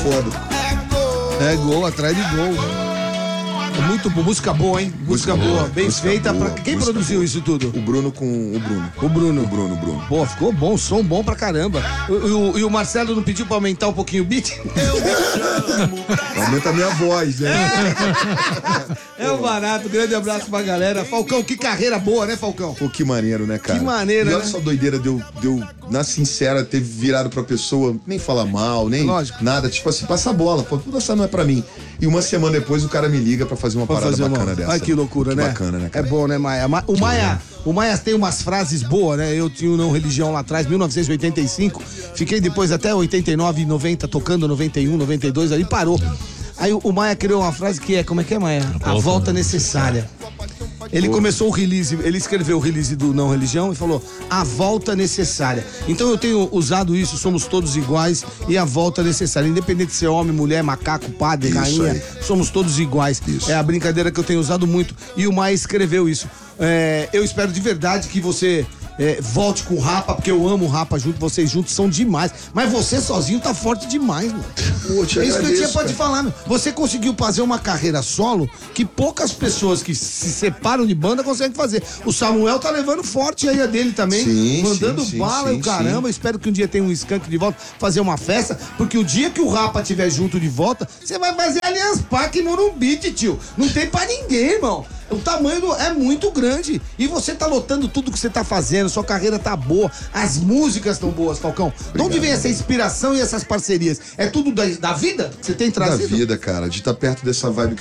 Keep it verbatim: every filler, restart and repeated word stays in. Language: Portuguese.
foda. É gol, atrás de gol. Muito bom, música boa, hein? Música, música boa, boa, bem música feita. Boa, pra... Quem produziu boa. Isso tudo? O Bruno com o Bruno. O Bruno. O Bruno, o Bruno. Pô, ficou bom, som bom pra caramba. E o, e o Marcelo não pediu pra aumentar um pouquinho o beat? Aumenta a minha voz, né? É o barato, grande abraço pra galera. Falcão, que carreira boa, né, Falcão? Pô, que maneiro, né, cara? Que maneiro, E olha né? só a doideira, deu, deu, na sincera, ter virado pra pessoa, nem falar mal, nem Lógico. nada, tipo assim, passa a bola, pô, tudo essa não é pra mim. E uma semana depois o cara me liga pra fazer uma pra parada fazer bacana uma... dessa. Ai, que loucura, que né? Bacana, né, cara? É bom, né, Maia? O Maia, o Maia tem umas frases boas, né? Eu tinha o Não Religião lá atrás, mil novecentos e oitenta e cinco, fiquei depois até oitenta e nove, noventa, tocando noventa e um, noventa e dois, aí parou. Aí o Maia criou uma frase que é, como é que é, Maia? A volta, a volta necessária. Ele Pô. começou o release, ele escreveu o release do Não Religião e falou a volta necessária. Então eu tenho usado isso, somos todos iguais e a volta necessária. Independente de ser homem, mulher, macaco, padre, isso rainha, aí. Somos todos iguais. Isso. É a brincadeira que eu tenho usado muito. E o Maia escreveu isso. É, eu espero de verdade que você... É, volte com o Rapa, porque eu amo o Rapa junto, vocês juntos são demais. Mas você sozinho tá forte demais, mano. Pô, te é isso que eu tinha pra te falar, meu. Você conseguiu fazer uma carreira solo que poucas pessoas que se separam de banda conseguem fazer. O Samuel tá levando forte aí a dele também, sim, mandando sim, bala sim, e o caramba. Sim. Espero que um dia tenha um Skank de volta, fazer uma festa, porque o dia que o Rapa tiver junto de volta, você vai fazer Allianz Parque no Morumbi, tio. Não tem pra ninguém, irmão. O tamanho do, é muito grande. E você tá lotando tudo que você tá fazendo, sua carreira tá boa, as músicas estão boas, Falcão. Obrigado, de onde vem essa inspiração e essas parcerias? É tudo da, da vida que você tem trazido? Da vida, cara, de estar perto dessa vibe que